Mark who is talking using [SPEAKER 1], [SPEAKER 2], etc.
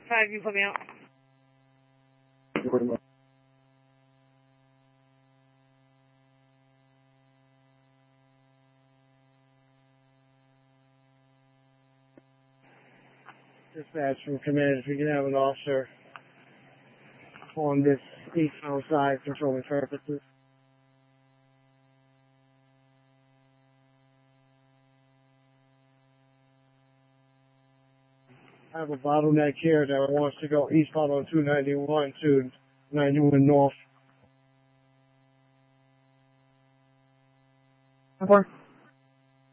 [SPEAKER 1] 5, you put me out.
[SPEAKER 2] Dispatch from command, if we can have an officer on this eastbound side controlling purposes. I have a bottleneck here that wants to go eastbound on 291 to 91 North.
[SPEAKER 3] 4.